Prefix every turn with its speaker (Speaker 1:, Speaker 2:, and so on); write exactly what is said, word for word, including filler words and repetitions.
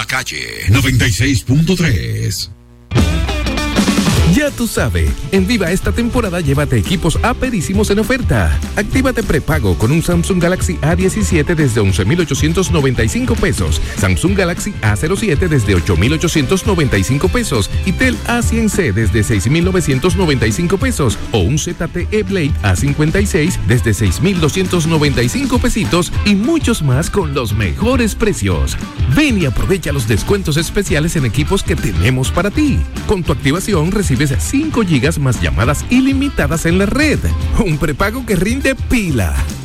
Speaker 1: calle. noventa y seis punto tres.
Speaker 2: Ya tú sabes, en Viva esta temporada llévate equipos aperísimos en oferta. Actívate prepago con un Samsung Galaxy A diecisiete desde once mil ochocientos noventa y cinco pesos, Samsung Galaxy A cero siete desde ocho mil ochocientos noventa y cinco pesos y Tel A cien C desde seis mil novecientos noventa y cinco pesos o un Z T E Blade A cincuenta y seis desde seis mil doscientos noventa y cinco pesitos y muchos más con los mejores precios. Ven y aprovecha los descuentos especiales en equipos que tenemos para ti. Con tu activación recibes cinco gigas más llamadas ilimitadas en la red. Un prepago que rinde pila.